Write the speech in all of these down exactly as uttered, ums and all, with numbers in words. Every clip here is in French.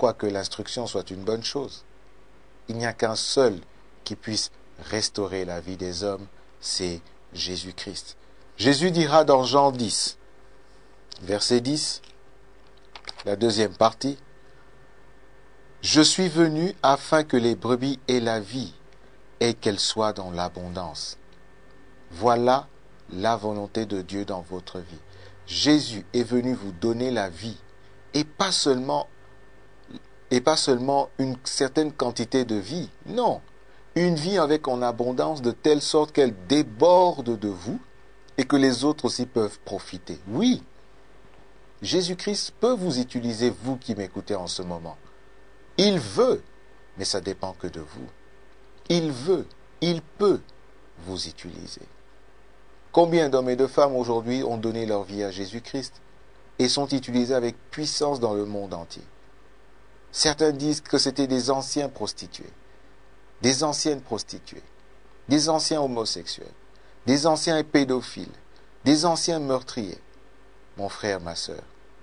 quoique l'instruction soit une bonne chose. Il n'y a qu'un seul qui puisse restaurer la vie des hommes, c'est Jésus-Christ. Jésus dira dans Jean dix, verset dix, la deuxième partie, « Je suis venu afin que les brebis aient la vie et qu'elle soit dans l'abondance. Voilà la volonté de Dieu dans votre vie. » Jésus est venu vous donner la vie et pas seulement, et pas seulement une certaine quantité de vie. Non, une vie avec en abondance de telle sorte qu'elle déborde de vous et que les autres aussi peuvent profiter. Oui, Jésus-Christ peut vous utiliser, vous qui m'écoutez en ce moment. Il veut, mais ça dépend que de vous. Il veut, il peut vous utiliser. Combien d'hommes et de femmes aujourd'hui ont donné leur vie à Jésus-Christ et sont utilisés avec puissance dans le monde entier? Certains disent que c'était des anciens prostitués, des anciennes prostituées, des anciens homosexuels, des anciens pédophiles, des anciens meurtriers. Mon frère, ma sœur,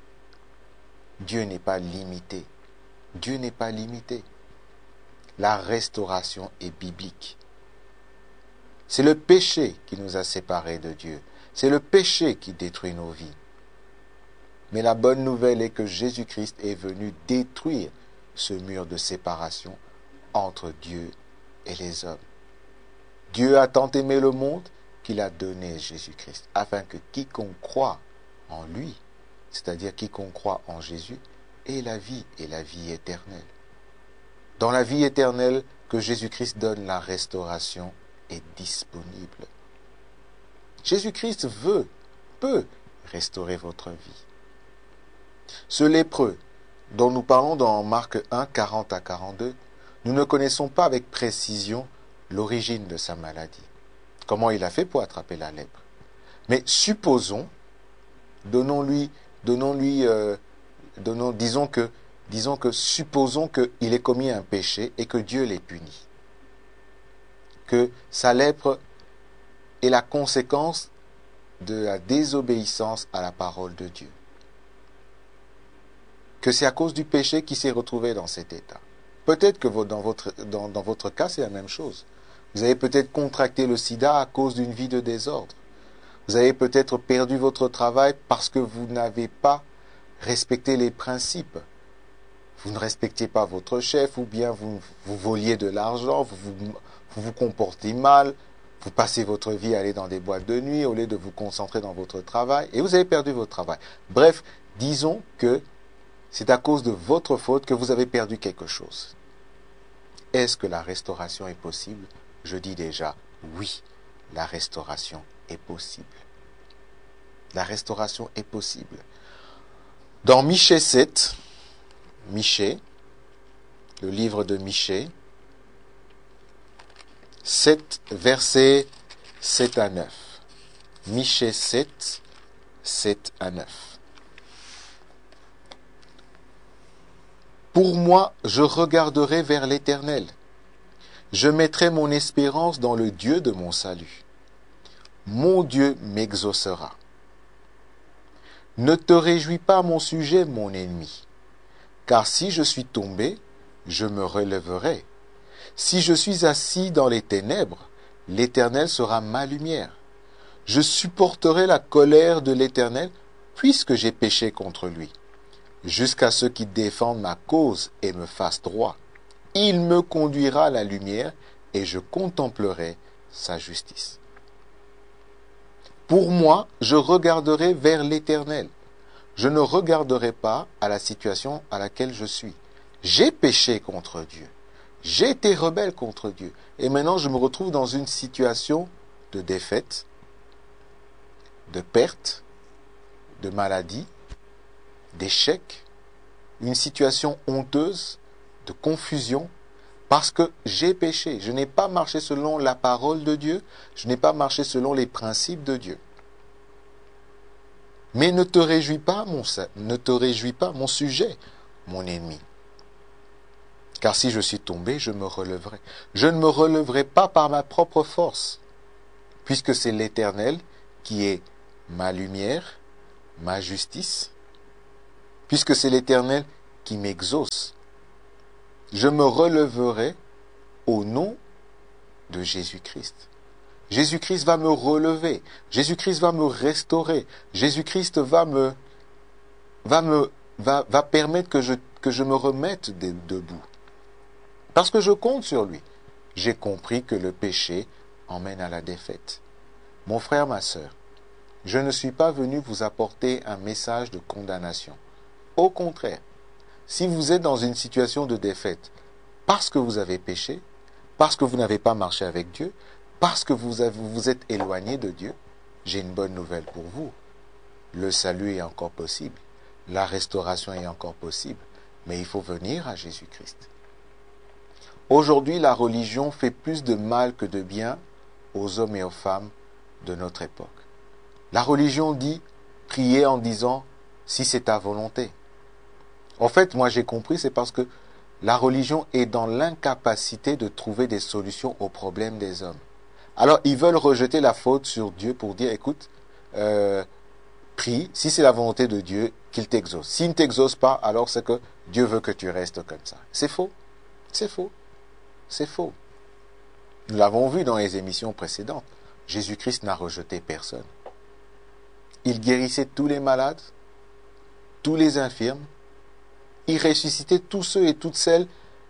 Dieu n'est pas limité. Dieu n'est pas limité. La restauration est biblique. C'est le péché qui nous a séparés de Dieu. C'est le péché qui détruit nos vies. Mais la bonne nouvelle est que Jésus-Christ est venu détruire ce mur de séparation entre Dieu et les hommes. Dieu a tant aimé le monde qu'il a donné Jésus-Christ, afin que quiconque croit en lui, c'est-à-dire quiconque croit en Jésus, ait la vie et la vie éternelle. Dans la vie éternelle que Jésus-Christ donne, la restauration est disponible. Jésus-Christ veut, peut restaurer votre vie. Ce lépreux dont nous parlons dans Marc un, quarante à quarante-deux, nous ne connaissons pas avec précision l'origine de sa maladie. Comment il a fait pour attraper la lèpre. Mais supposons, donnons-lui, donnons-lui, euh, donnons, disons que, disons que, supposons qu'il ait commis un péché et que Dieu l'ait puni. Que sa lèpre est la conséquence de la désobéissance à la parole de Dieu. Que c'est à cause du péché qu'il s'est retrouvé dans cet état. Peut-être que dans votre, dans, dans votre cas, c'est la même chose. Vous avez peut-être contracté le sida à cause d'une vie de désordre. Vous avez peut-être perdu votre travail parce que vous n'avez pas respecté les principes. Vous ne respectiez pas votre chef, ou bien vous, vous voliez de l'argent, vous vous, vous vous comportez mal, vous passez votre vie à aller dans des boîtes de nuit au lieu de vous concentrer dans votre travail, et vous avez perdu votre travail. Bref, disons que c'est à cause de votre faute que vous avez perdu quelque chose. Est-ce que la restauration est possible? Je dis déjà, oui, la restauration est possible. La restauration est possible. Dans Michée sept, Michée, le livre de Michée, sept, versets sept à neuf. Michée sept, sept à neuf. Pour moi, je regarderai vers l'Éternel. Je mettrai mon espérance dans le Dieu de mon salut. Mon Dieu m'exaucera. Ne te réjouis pas à mon sujet, mon ennemi, car si je suis tombé, je me relèverai. Si je suis assis dans les ténèbres, l'Éternel sera ma lumière. Je supporterai la colère de l'Éternel, puisque j'ai péché contre lui. Jusqu'à ce qu'il défende ma cause et me fasse droit. Il me conduira à la lumière et je contemplerai sa justice. Pour moi, je regarderai vers l'Éternel. Je ne regarderai pas à la situation à laquelle je suis. J'ai péché contre Dieu. J'ai été rebelle contre Dieu. Et maintenant, je me retrouve dans une situation de défaite, de perte, de maladie, d'échec, une situation honteuse, de confusion, parce que j'ai péché. Je n'ai pas marché selon la parole de Dieu, je n'ai pas marché selon les principes de Dieu. Mais ne te réjouis pas, mon, ne te réjouis pas, mon sujet, mon ennemi. Car si je suis tombé, je me relèverai. Je ne me relèverai pas par ma propre force, puisque c'est l'Éternel qui est ma lumière, ma justice, puisque c'est l'Éternel qui m'exauce, Je me releverai au nom de Jésus-Christ. Jésus-Christ va me relever. Jésus-Christ va me restaurer. Jésus-Christ va me, va me, va, va permettre que je, que je me remette de, debout. Parce que je compte sur lui. J'ai compris que le péché emmène à la défaite. Mon frère, ma sœur, je ne suis pas venu vous apporter un message de condamnation. Au contraire, si vous êtes dans une situation de défaite parce que vous avez péché, parce que vous n'avez pas marché avec Dieu, parce que vous avez, vous êtes éloigné de Dieu, j'ai une bonne nouvelle pour vous. Le salut est encore possible. La restauration est encore possible. Mais il faut venir à Jésus-Christ. Aujourd'hui, la religion fait plus de mal que de bien aux hommes et aux femmes de notre époque. La religion dit, priez en disant, si c'est ta volonté. En fait, moi j'ai compris, c'est parce que la religion est dans l'incapacité de trouver des solutions aux problèmes des hommes. Alors, ils veulent rejeter la faute sur Dieu pour dire, écoute, euh, prie, si c'est la volonté de Dieu, qu'il t'exauce. S'il ne t'exauce pas, alors c'est que Dieu veut que tu restes comme ça. C'est faux. C'est faux. C'est faux. Nous l'avons vu dans les émissions précédentes. Jésus-Christ n'a rejeté personne. Il guérissait tous les malades, tous les infirmes. Il ressuscitait tous ceux et toutes celles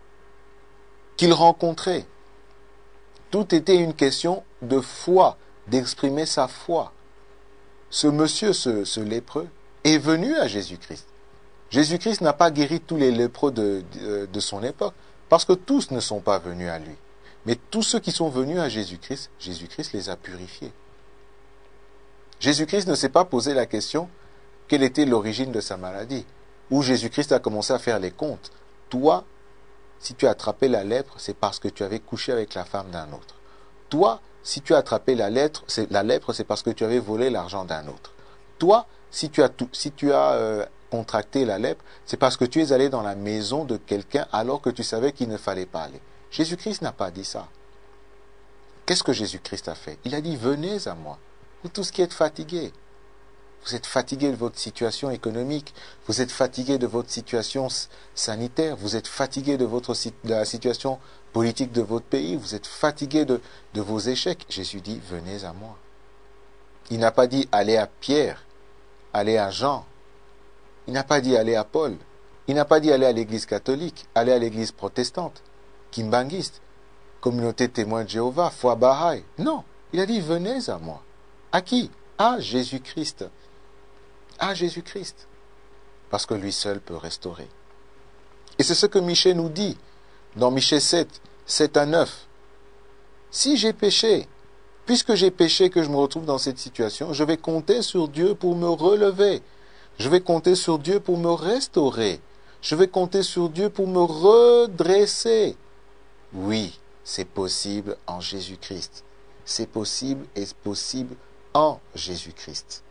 qu'il rencontrait. Tout était une question de foi, d'exprimer sa foi. Ce monsieur, ce, ce lépreux, est venu à Jésus-Christ. Jésus-Christ n'a pas guéri tous les lépreux de, de, de son époque, parce que tous ne sont pas venus à lui. Mais tous ceux qui sont venus à Jésus-Christ, Jésus-Christ les a purifiés. Jésus-Christ ne s'est pas posé la question quelle était l'origine de sa maladie, où Jésus-Christ a commencé à faire les comptes. Toi, si tu as attrapé la lèpre, c'est parce que tu avais couché avec la femme d'un autre. Toi, si tu as attrapé la lèpre, c'est, la lèpre, c'est parce que tu avais volé l'argent d'un autre. Toi, si tu as, tout, si tu as euh, contracté la lèpre, c'est parce que tu es allé dans la maison de quelqu'un alors que tu savais qu'il ne fallait pas aller. Jésus-Christ n'a pas dit ça. Qu'est-ce que Jésus-Christ a fait? Il a dit, venez à moi, vous tous qui êtes fatigués. Vous êtes fatigués de votre situation économique, vous êtes fatigués de votre situation sanitaire, vous êtes fatigués de, votre, de la situation politique de votre pays, vous êtes fatigués de, de vos échecs. Jésus dit, venez à moi. Il n'a pas dit, allez à Pierre, allez à Jean. Il n'a pas dit, allez à Paul. Il n'a pas dit, allez à l'église catholique, allez à l'église protestante, kimbanguiste, communauté témoin de Jéhovah, foi Baha'i. Non, il a dit, venez à moi. À qui? À Jésus-Christ. À Jésus-Christ. Parce que lui seul peut restaurer. Et c'est ce que Michée nous dit dans Michée sept, sept à neuf. Si j'ai péché, puisque j'ai péché que je me retrouve dans cette situation, je vais compter sur Dieu pour me relever. Je vais compter sur Dieu pour me restaurer. Je vais compter sur Dieu pour me redresser. Oui, c'est possible en Jésus-Christ. C'est possible et c'est possible en Jésus-Christ.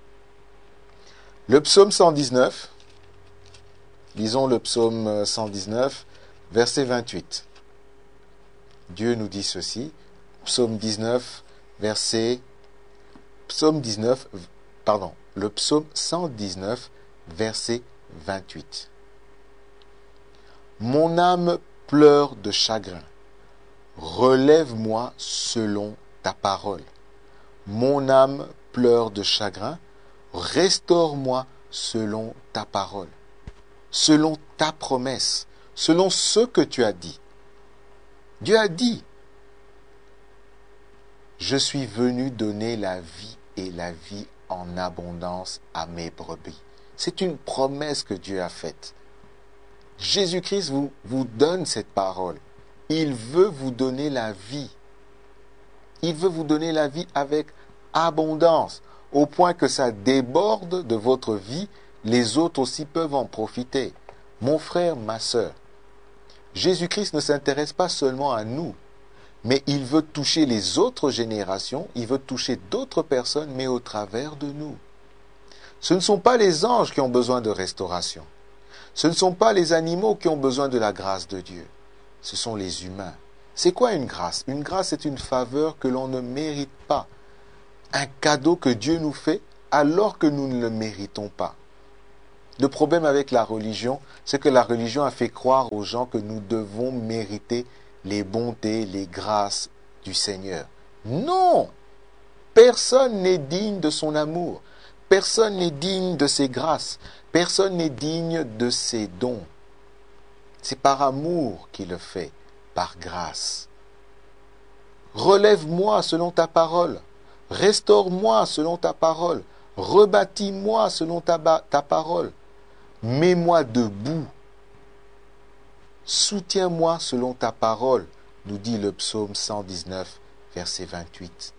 Le psaume cent dix-neuf, lisons le psaume cent dix-neuf, verset vingt-huit. Dieu nous dit ceci, psaume dix-neuf, verset, psaume dix-neuf, pardon, le psaume cent dix-neuf, verset vingt-huit. Mon âme pleure de chagrin, relève-moi selon ta parole. Mon âme pleure de chagrin, restaure-moi selon ta parole, selon ta promesse, selon ce que tu as dit. Dieu a dit, je suis venu donner la vie et la vie en abondance à mes brebis. C'est une promesse que Dieu a faite. Jésus-Christ vous, vous donne cette parole. Il veut vous donner la vie. Il veut vous donner la vie avec abondance, au point que ça déborde de votre vie, les autres aussi peuvent en profiter. Mon frère, ma sœur, Jésus-Christ ne s'intéresse pas seulement à nous, mais il veut toucher les autres générations, il veut toucher d'autres personnes, mais au travers de nous. Ce ne sont pas les anges qui ont besoin de restauration. Ce ne sont pas les animaux qui ont besoin de la grâce de Dieu. Ce sont les humains. C'est quoi une grâce? Une grâce est une faveur que l'on ne mérite pas. Un cadeau que Dieu nous fait alors que nous ne le méritons pas. Le problème avec la religion, c'est que la religion a fait croire aux gens que nous devons mériter les bontés, les grâces du Seigneur. Non! Personne n'est digne de son amour. Personne n'est digne de ses grâces. Personne n'est digne de ses dons. C'est par amour qu'il le fait, par grâce. Relève-moi selon ta parole. Restaure-moi selon ta parole. Rebâtis-moi selon ta, ta parole. Mets-moi debout. Soutiens-moi selon ta parole, nous dit le psaume cent dix-neuf, verset vingt-huit.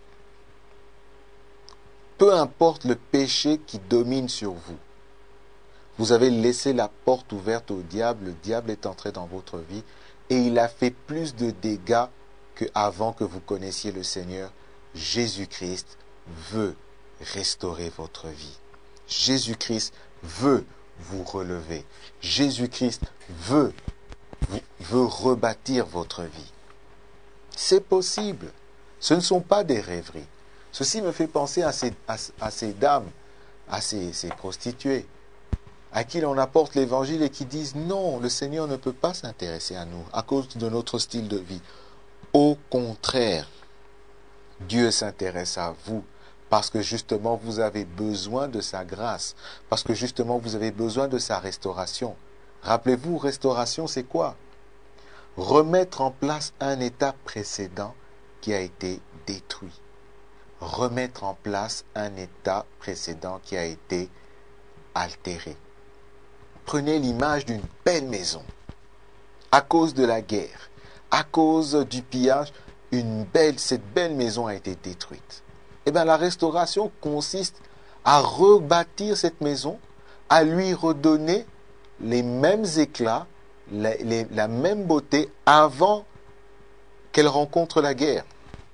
Peu importe le péché qui domine sur vous, vous avez laissé la porte ouverte au diable, le diable est entré dans votre vie et il a fait plus de dégâts qu'avant que vous connaissiez le Seigneur. Jésus-Christ veut restaurer votre vie. Jésus-Christ veut vous relever. Jésus-Christ veut, vous, veut rebâtir votre vie. C'est possible. Ce ne sont pas des rêveries. Ceci me fait penser à ces, à, à ces dames, à ces, ces prostituées, à qui l'on apporte l'évangile et qui disent non, le Seigneur ne peut pas s'intéresser à nous à cause de notre style de vie. Au contraire, Dieu s'intéresse à vous parce que justement vous avez besoin de sa grâce, parce que justement vous avez besoin de sa restauration. Rappelez-vous, restauration, c'est quoi? Remettre en place un état précédent qui a été détruit. Remettre en place un état précédent qui a été altéré. Prenez l'image d'une belle maison. À cause de la guerre, à cause du pillage, une belle, cette belle maison a été détruite. Eh bien, la restauration consiste à rebâtir cette maison, à lui redonner les mêmes éclats, la, les, la même beauté avant qu'elle rencontre la guerre.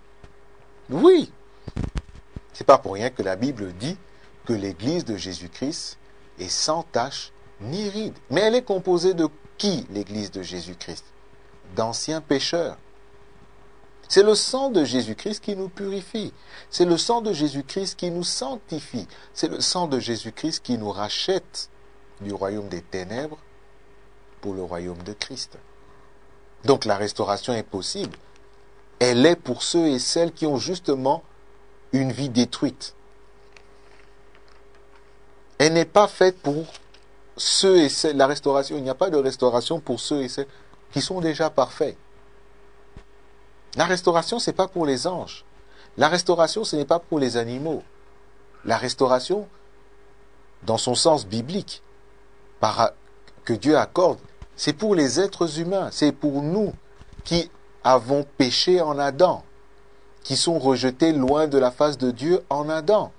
Oui, c'est pas pour rien que la Bible dit que l'Église de Jésus-Christ est sans tache ni ride. Mais elle est composée de qui, l'Église de Jésus-Christ? D'anciens pécheurs. C'est le sang de Jésus-Christ qui nous purifie. C'est le sang de Jésus-Christ qui nous sanctifie. C'est le sang de Jésus-Christ qui nous rachète du royaume des ténèbres pour le royaume de Christ. Donc la restauration est possible. Elle est pour ceux et celles qui ont justement une vie détruite. Elle n'est pas faite pour ceux et celles. La restauration, il n'y a pas de restauration pour ceux et celles qui sont déjà parfaits. La restauration, ce n'est pas pour les anges. La restauration, ce n'est pas pour les animaux. La restauration, dans son sens biblique, par, que Dieu accorde, c'est pour les êtres humains. C'est pour nous qui avons péché en Adam, qui sont rejetés loin de la face de Dieu en Adam.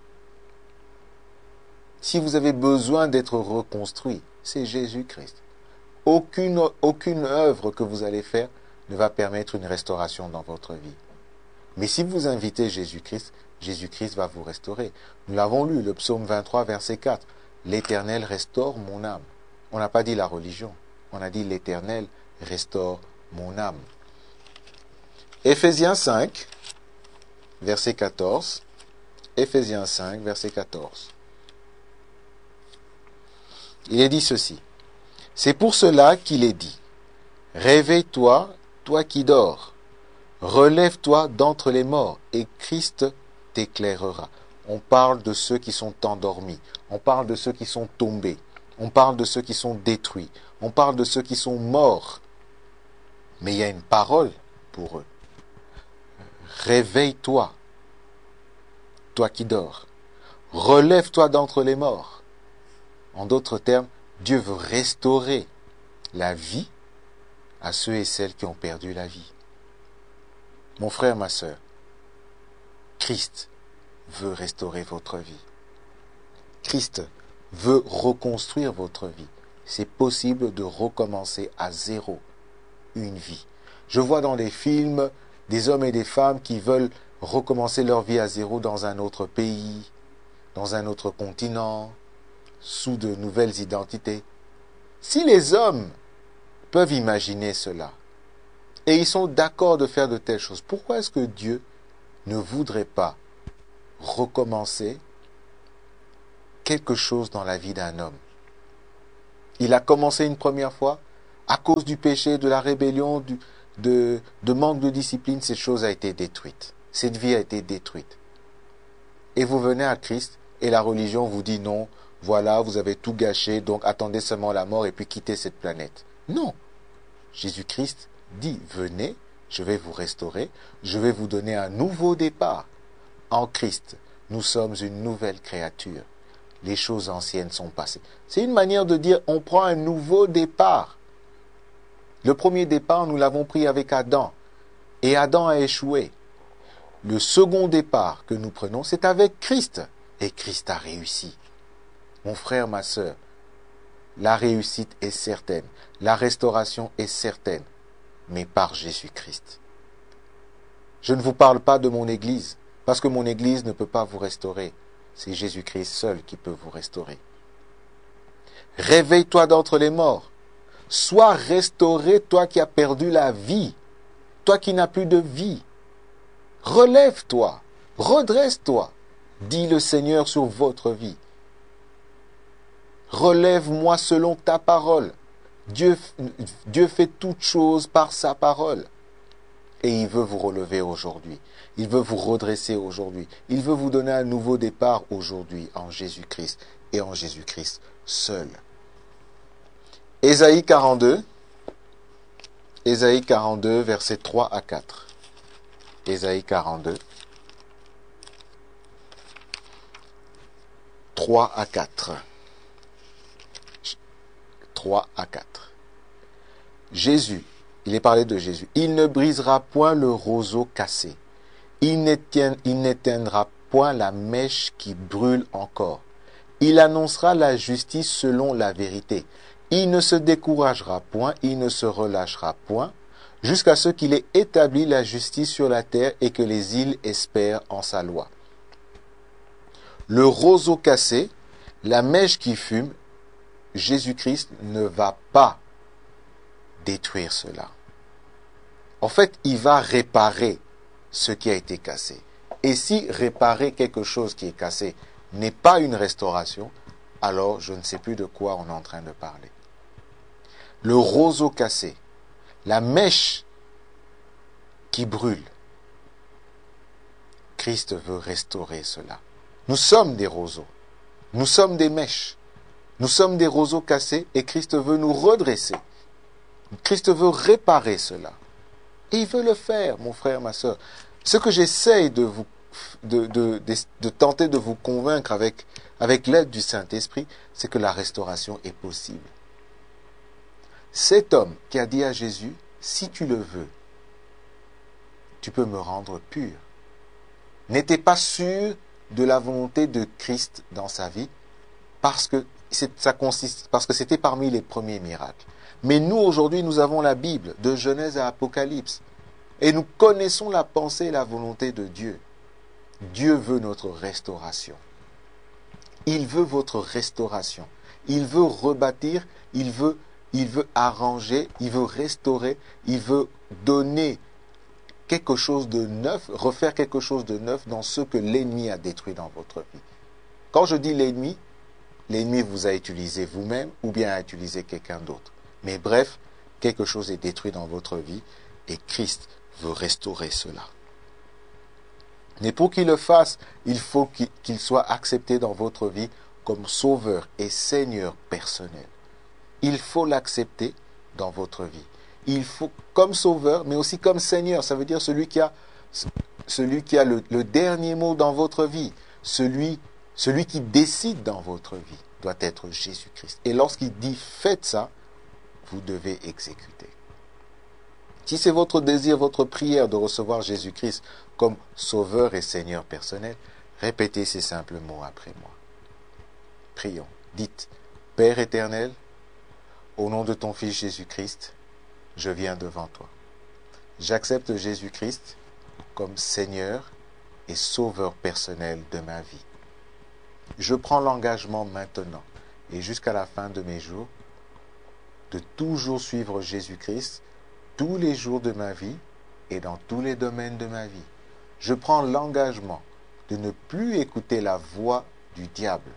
Si vous avez besoin d'être reconstruit, c'est Jésus-Christ. Aucune, aucune œuvre que vous allez faire ne va permettre une restauration dans votre vie. Mais si vous invitez Jésus-Christ, Jésus-Christ va vous restaurer. Nous l'avons lu, le psaume vingt-trois, verset quatre. L'Éternel restaure mon âme. On n'a pas dit la religion. On a dit l'Éternel restaure mon âme. Éphésiens cinq, verset quatorze. Éphésiens cinq, verset quatorze. Il est dit ceci. C'est pour cela qu'il est dit. Réveille-toi, toi qui dors. Relève-toi d'entre les morts et Christ t'éclairera. On parle de ceux qui sont endormis. On parle de ceux qui sont tombés. On parle de ceux qui sont détruits. On parle de ceux qui sont morts. Mais il y a une parole pour eux. Réveille-toi, toi qui dors. Relève-toi d'entre les morts. En d'autres termes, Dieu veut restaurer la vie à ceux et celles qui ont perdu la vie. Mon frère, ma sœur, Christ veut restaurer votre vie. Christ veut reconstruire votre vie. C'est possible de recommencer à zéro une vie. Je vois dans les films des hommes et des femmes qui veulent recommencer leur vie à zéro dans un autre pays, dans un autre continent, sous de nouvelles identités. Si les hommes peuvent imaginer cela, et ils sont d'accord de faire de telles choses, pourquoi est-ce que Dieu ne voudrait pas recommencer quelque chose dans la vie d'un homme? Il a commencé une première fois. À cause du péché, de la rébellion, du, de, de manque de discipline, cette chose a été détruite. Cette vie a été détruite. Et vous venez à Christ et la religion vous dit non, voilà, vous avez tout gâché, donc attendez seulement la mort et puis quittez cette planète. Non. Jésus-Christ dit, venez, je vais vous restaurer, je vais vous donner un nouveau départ. En Christ, nous sommes une nouvelle créature. Les choses anciennes sont passées. C'est une manière de dire, on prend un nouveau départ. Le premier départ, nous l'avons pris avec Adam. Et Adam a échoué. Le second départ que nous prenons, c'est avec Christ. Et Christ a réussi. Mon frère, ma sœur, la réussite est certaine. La restauration est certaine. Mais par Jésus-Christ. Je ne vous parle pas de mon Église, parce que mon Église ne peut pas vous restaurer. C'est Jésus-Christ seul qui peut vous restaurer. Réveille-toi d'entre les morts. Sois restauré, toi qui as perdu la vie, toi qui n'as plus de vie. Relève-toi, redresse-toi, dit le Seigneur sur votre vie. Relève-moi selon ta parole. Dieu, Dieu fait toutes choses par sa parole. Et il veut vous relever aujourd'hui. Il veut vous redresser aujourd'hui. Il veut vous donner un nouveau départ aujourd'hui en Jésus-Christ et en Jésus-Christ seul. Ésaïe quarante-deux, Ésaïe quarante-deux, versets trois à quatre. Ésaïe quarante-deux, trois à quatre. trois à quatre. Jésus, il est parlé de Jésus. Il ne brisera point le roseau cassé. Il n'éteindra point la mèche qui brûle encore. Il annoncera la justice selon la vérité. Il ne se découragera point, il ne se relâchera point, jusqu'à ce qu'il ait établi la justice sur la terre et que les îles espèrent en sa loi. Le roseau cassé, la mèche qui fume, Jésus-Christ ne va pas détruire cela. En fait, il va réparer ce qui a été cassé. Et si réparer quelque chose qui est cassé n'est pas une restauration, alors je ne sais plus de quoi on est en train de parler. Le roseau cassé, la mèche qui brûle, Christ veut restaurer cela. Nous sommes des roseaux, nous sommes des mèches, nous sommes des roseaux cassés et Christ veut nous redresser. Christ veut réparer cela. Et il veut le faire, mon frère, ma sœur. Ce que j'essaye de vous, de, de, de, de tenter de vous convaincre avec, avec l'aide du Saint-Esprit, c'est que la restauration est possible. Cet homme qui a dit à Jésus, si tu le veux, tu peux me rendre pur, n'était pas sûr de la volonté de Christ dans sa vie, parce que ça consiste, parce que c'était parmi les premiers miracles. Mais nous, aujourd'hui, nous avons la Bible, de Genèse à Apocalypse. Et nous connaissons la pensée et la volonté de Dieu. Dieu veut notre restauration. Il veut votre restauration. Il veut rebâtir, il veut, il veut arranger, il veut restaurer, il veut donner quelque chose de neuf, refaire quelque chose de neuf dans ce que l'ennemi a détruit dans votre vie. Quand je dis l'ennemi, l'ennemi vous a utilisé vous-même ou bien a utilisé quelqu'un d'autre. Mais bref, quelque chose est détruit dans votre vie et Christ veut restaurer cela. Mais pour qu'il le fasse, il faut qu'il soit accepté dans votre vie comme sauveur et Seigneur personnel. Il faut l'accepter dans votre vie. Il faut comme sauveur, mais aussi comme Seigneur. Ça veut dire celui qui a, celui qui a le, le dernier mot dans votre vie. Celui, celui qui décide dans votre vie doit être Jésus-Christ. Et lorsqu'il dit « faites ça », vous devez exécuter. Si c'est votre désir, votre prière de recevoir Jésus-Christ comme Sauveur et Seigneur personnel, répétez ces simples mots après moi. Prions. Dites, Père éternel, au nom de ton Fils Jésus-Christ, je viens devant toi. J'accepte Jésus-Christ comme Seigneur et Sauveur personnel de ma vie. Je prends l'engagement maintenant et jusqu'à la fin de mes jours de toujours suivre Jésus-Christ tous les jours de ma vie et dans tous les domaines de ma vie. Je prends l'engagement de ne plus écouter la voix du diable,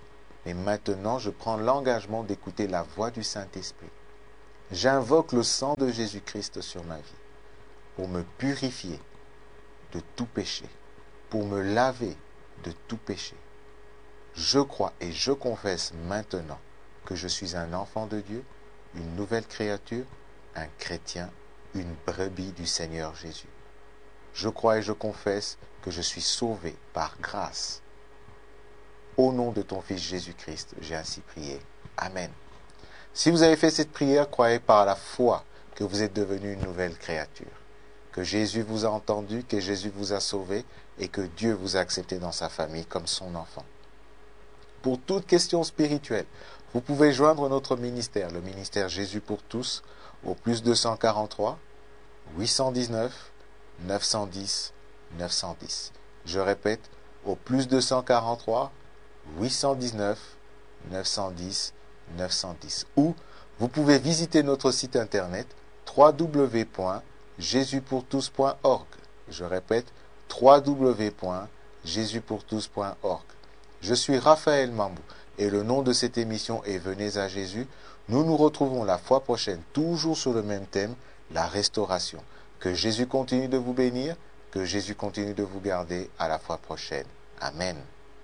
Mais maintenant, je prends l'engagement d'écouter la voix du Saint-Esprit. J'invoque le sang de Jésus-Christ sur ma vie pour me purifier de tout péché, pour me laver de tout péché. Je crois et je confesse maintenant que je suis un enfant de Dieu, une nouvelle créature, un chrétien, une brebis du Seigneur Jésus. Je crois et je confesse que je suis sauvé par grâce. Au nom de ton Fils Jésus-Christ, j'ai ainsi prié. Amen. Si vous avez fait cette prière, croyez par la foi que vous êtes devenu une nouvelle créature, que Jésus vous a entendu, que Jésus vous a sauvé et que Dieu vous a accepté dans sa famille comme son enfant. Pour toute question spirituelle, vous pouvez joindre notre ministère, le ministère Jésus pour tous, au plus deux cent quarante-trois, huit cent dix-neuf, neuf cent dix, neuf cent dix. Je répète, au plus deux cent quarante-trois, huit cent dix-neuf, neuf cent dix, neuf cent dix. Ou vous pouvez visiter notre site internet w w w point jésus pour tous point org. Je répète, w w w point jésus pour tous point org. Je suis Raphaël Mambou et le nom de cette émission est Venez à Jésus. Nous nous retrouvons la fois prochaine, toujours sur le même thème, la restauration. Que Jésus continue de vous bénir, que Jésus continue de vous garder. À la fois prochaine. Amen.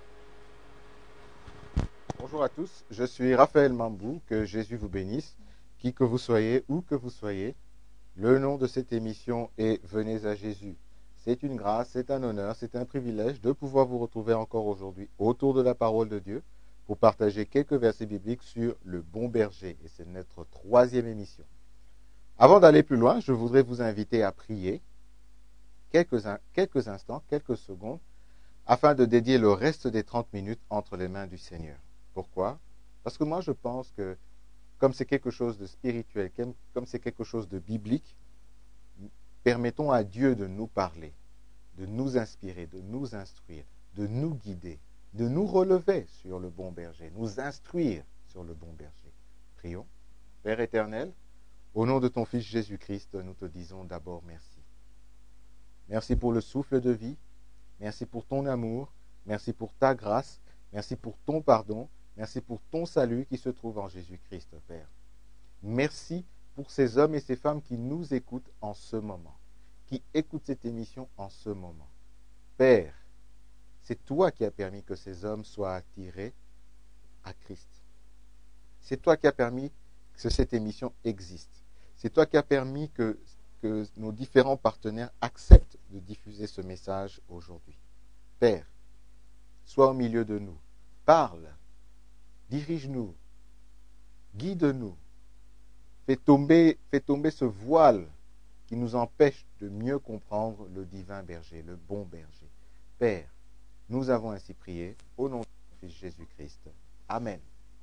Bonjour à tous, je suis Raphaël Mambou, que Jésus vous bénisse, qui que vous soyez, où que vous soyez. Le nom de cette émission est Venez à Jésus. C'est une grâce, c'est un honneur, c'est un privilège de pouvoir vous retrouver encore aujourd'hui autour de la parole de Dieu pour partager quelques versets bibliques sur le bon berger. Et c'est notre troisième émission. Avant d'aller plus loin, je voudrais vous inviter à prier quelques, quelques instants, quelques secondes, afin de dédier le reste des trente minutes entre les mains du Seigneur. Pourquoi? Parce que moi, je pense que comme c'est quelque chose de spirituel, comme c'est quelque chose de biblique, permettons à Dieu de nous parler, de nous inspirer, de nous instruire, de nous guider, de nous relever sur le bon berger, nous instruire sur le bon berger. Prions. Père éternel, au nom de ton Fils Jésus-Christ, nous te disons d'abord merci. Merci pour le souffle de vie, merci pour ton amour, merci pour ta grâce, merci pour ton pardon, merci pour ton salut qui se trouve en Jésus-Christ, Père. Merci pour ces hommes et ces femmes qui nous écoutent en ce moment, qui écoutent cette émission en ce moment. Père, c'est toi qui as permis que ces hommes soient attirés à Christ. C'est toi qui as permis que cette émission existe. C'est toi qui as permis que, que nos différents partenaires acceptent de diffuser ce message aujourd'hui. Père, sois au milieu de nous. Parle, dirige-nous, guide-nous. Fais tomber, fais tomber ce voile qui nous empêche de mieux comprendre le divin berger, le bon berger. Père, nous avons ainsi prié au nom de ton Fils Jésus-Christ. Amen.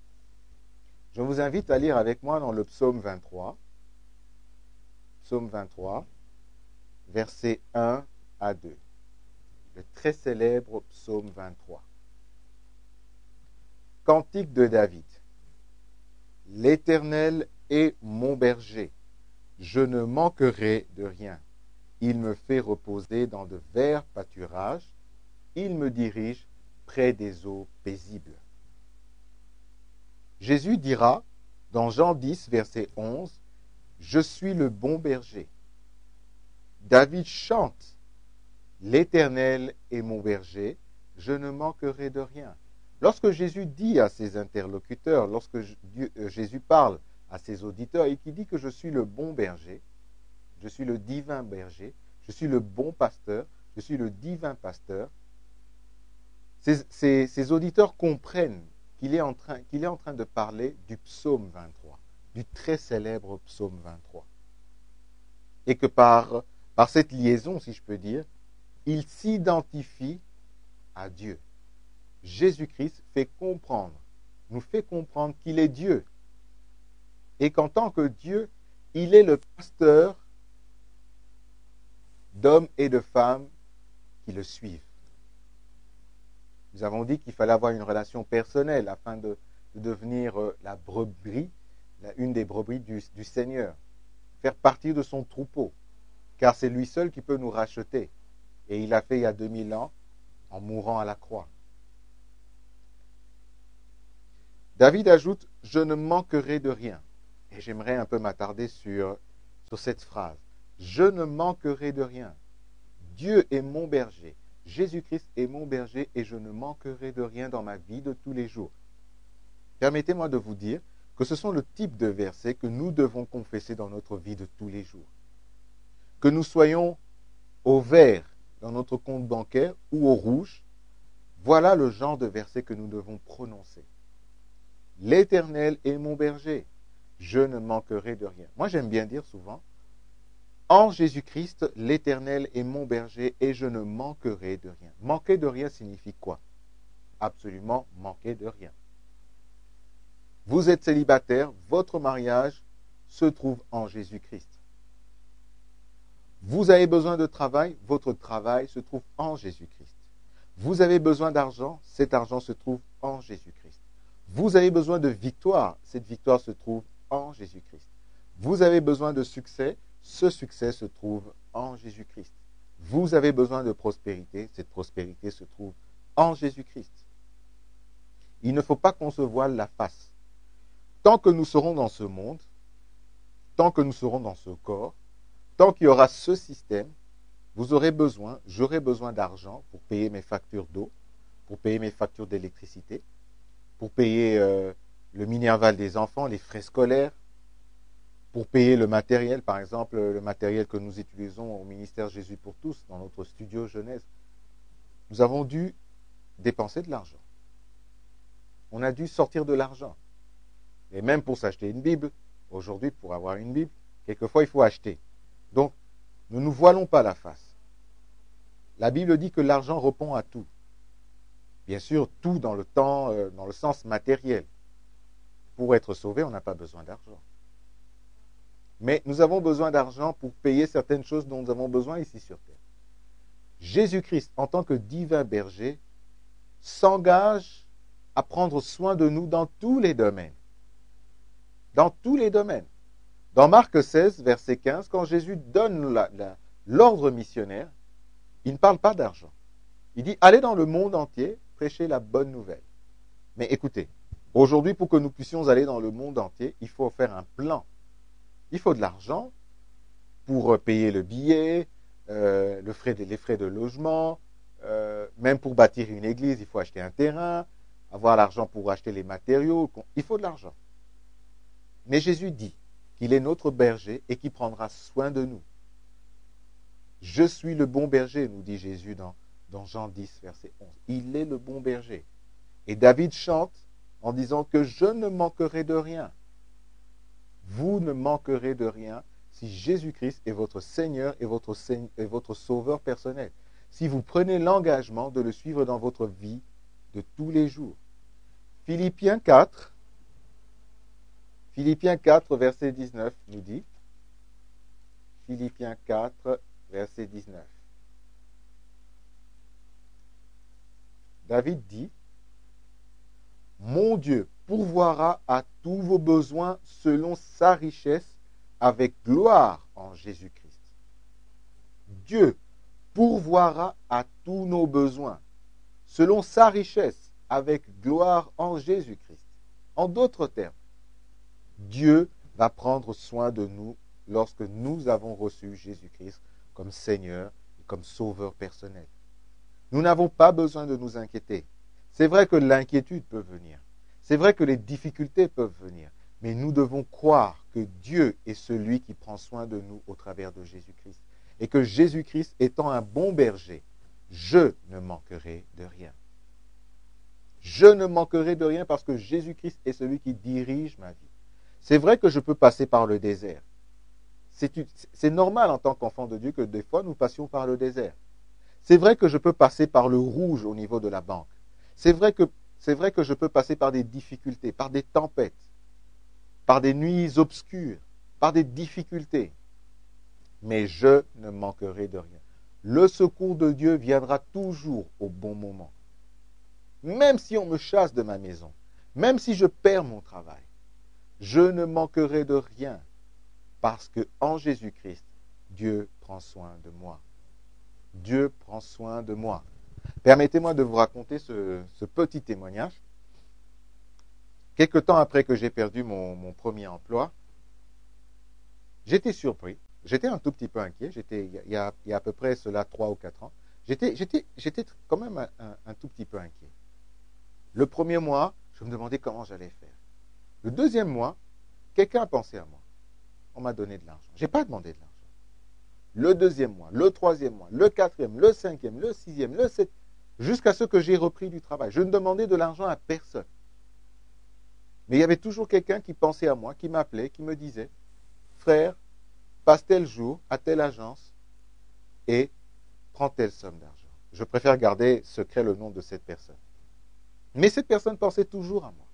Je vous invite à lire avec moi dans le psaume vingt-trois, psaume vingt-trois, versets un à deux. Le très célèbre psaume vingt-trois. Cantique de David. L'Éternel est mon berger, je ne manquerai de rien. Il me fait reposer dans de verts pâturages, il me dirige près des eaux paisibles. Jésus dira dans Jean dix, verset onze, « Je suis le bon berger ». David chante, « L'Éternel est mon berger, je ne manquerai de rien ». Lorsque Jésus dit à ses interlocuteurs, lorsque Dieu, euh, Jésus parle à ses auditeurs et qui dit que je suis le bon berger, je suis le divin berger, je suis le bon pasteur, je suis le divin pasteur, ces, ces, ces auditeurs comprennent qu'il est, en train, qu'il est en train de parler du psaume vingt-trois, du très célèbre psaume vingt-trois. Et que par, par cette liaison, si je peux dire, il s'identifie à Dieu. Jésus-Christ fait comprendre, nous fait comprendre qu'il est Dieu. Et qu'en tant que Dieu, il est le pasteur d'hommes et de femmes qui le suivent. Nous avons dit qu'il fallait avoir une relation personnelle afin de, de devenir euh, la brebis, la, une des brebis du, du Seigneur, faire partie de son troupeau, car c'est lui seul qui peut nous racheter. Et il l'a fait il y a deux mille ans en mourant à la croix. David ajoute « Je ne manquerai de rien ». Et j'aimerais un peu m'attarder sur, sur cette phrase. « Je ne manquerai de rien ». Dieu est mon berger. Jésus-Christ est mon berger et je ne manquerai de rien dans ma vie de tous les jours. Permettez-moi de vous dire que ce sont le type de versets que nous devons confesser dans notre vie de tous les jours. Que nous soyons au vert dans notre compte bancaire ou au rouge, voilà le genre de versets que nous devons prononcer. L'Éternel est mon berger, je ne manquerai de rien. Moi, j'aime bien dire souvent, en Jésus-Christ, l'Éternel est mon berger et je ne manquerai de rien. Manquer de rien signifie quoi? Absolument manquer de rien. Vous êtes célibataire, votre mariage se trouve en Jésus-Christ. Vous avez besoin de travail, votre travail se trouve en Jésus-Christ. Vous avez besoin d'argent, cet argent se trouve en Jésus-Christ. Vous avez besoin de victoire, cette victoire se trouve en Jésus-Christ. Vous avez besoin de succès, ce succès se trouve en Jésus-Christ. Vous avez besoin de prospérité, cette prospérité se trouve en Jésus-Christ. Il ne faut pas qu'on se voile la face. Tant que nous serons dans ce monde, tant que nous serons dans ce corps, tant qu'il y aura ce système, vous aurez besoin, j'aurai besoin d'argent pour payer mes factures d'eau, pour payer mes factures d'électricité, pour payer euh, le minerval des enfants, les frais scolaires, pour payer le matériel, par exemple, le matériel que nous utilisons au ministère Jésus pour tous, dans notre studio jeunesse. Nous avons dû dépenser de l'argent. On a dû sortir de l'argent. Et même pour s'acheter une Bible, aujourd'hui, pour avoir une Bible, quelquefois, il faut acheter. Donc, ne nous voilons pas la face. La Bible dit que l'argent répond à tout. Bien sûr, tout dans le temps, euh, dans le sens matériel. Pour être sauvé, on n'a pas besoin d'argent. Mais nous avons besoin d'argent pour payer certaines choses dont nous avons besoin ici sur terre. Jésus-Christ, en tant que divin berger, s'engage à prendre soin de nous dans tous les domaines. Dans tous les domaines. Dans Marc seize, verset quinze, quand Jésus donne la, la, l'ordre missionnaire, il ne parle pas d'argent. Il dit, allez dans le monde entier, prêchez la bonne nouvelle. Mais écoutez, aujourd'hui, pour que nous puissions aller dans le monde entier, il faut faire un plan. Il faut de l'argent pour payer le billet, euh, le frais de, les frais de logement, euh, même pour bâtir une église, il faut acheter un terrain, avoir l'argent pour acheter les matériaux, il faut de l'argent. Mais Jésus dit qu'il est notre berger et qu'il prendra soin de nous. Je suis le bon berger, nous dit Jésus dans, dans Jean dix, verset onze. Il est le bon berger. Et David chante en disant que je ne manquerai de rien. Vous ne manquerez de rien si Jésus-Christ est votre Seigneur et votre, Seigneur et votre Sauveur personnel. Si vous prenez l'engagement de le suivre dans votre vie de tous les jours. Philippiens quatre, Philippiens quatre, verset dix-neuf nous dit, Philippiens quatre, verset dix-neuf. David dit, « Mon Dieu pourvoira à tous vos besoins selon sa richesse avec gloire en Jésus-Christ. » Dieu pourvoira à tous nos besoins selon sa richesse avec gloire en Jésus-Christ. En d'autres termes, Dieu va prendre soin de nous lorsque nous avons reçu Jésus-Christ comme Seigneur et comme Sauveur personnel. Nous n'avons pas besoin de nous inquiéter. C'est vrai que l'inquiétude peut venir. C'est vrai que les difficultés peuvent venir. Mais nous devons croire que Dieu est celui qui prend soin de nous au travers de Jésus-Christ. Et que Jésus-Christ étant un bon berger, je ne manquerai de rien. Je ne manquerai de rien parce que Jésus-Christ est celui qui dirige ma vie. C'est vrai que je peux passer par le désert. C'est, c'est normal en tant qu'enfant de Dieu que des fois nous passions par le désert. C'est vrai que je peux passer par le rouge au niveau de la banque. C'est vrai que, c'est vrai que je peux passer par des difficultés, par des tempêtes, par des nuits obscures, par des difficultés. Mais je ne manquerai de rien. Le secours de Dieu viendra toujours au bon moment. Même si on me chasse de ma maison, même si je perds mon travail, je ne manquerai de rien parce que en Jésus-Christ, Dieu prend soin de moi. Dieu prend soin de moi. Permettez-moi de vous raconter ce, ce petit témoignage. quelque temps après que j'ai perdu mon, mon premier emploi, j'étais surpris. J'étais un tout petit peu inquiet. J'étais, il y a, il y a à peu près cela trois ou quatre ans. J'étais, j'étais, j'étais quand même un, un, un tout petit peu inquiet. Le premier mois, je me demandais comment j'allais faire. Le deuxième mois, quelqu'un a pensé à moi. On m'a donné de l'argent. Je n'ai pas demandé de l'argent. Le deuxième mois, le troisième mois, le quatrième, le cinquième, le sixième, le septième, jusqu'à ce que j'ai repris du travail. Je ne demandais de l'argent à personne. Mais il y avait toujours quelqu'un qui pensait à moi, qui m'appelait, qui me disait, frère, passe tel jour à telle agence et prends telle somme d'argent. Je préfère garder secret le nom de cette personne. Mais cette personne pensait toujours à moi.